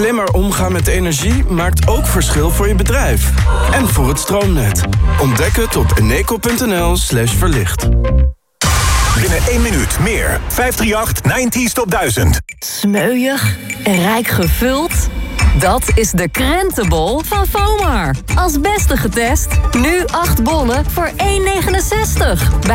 Slimmer omgaan met energie maakt ook verschil voor je bedrijf. En voor het stroomnet. Ontdek het op eneco.nl/verlicht. Binnen 1 minuut meer. 538 90s Top 1000. Smeuig en rijk gevuld? Dat is de krentenbol van FOMAR. Als beste getest. Nu 8 bollen voor €1,69.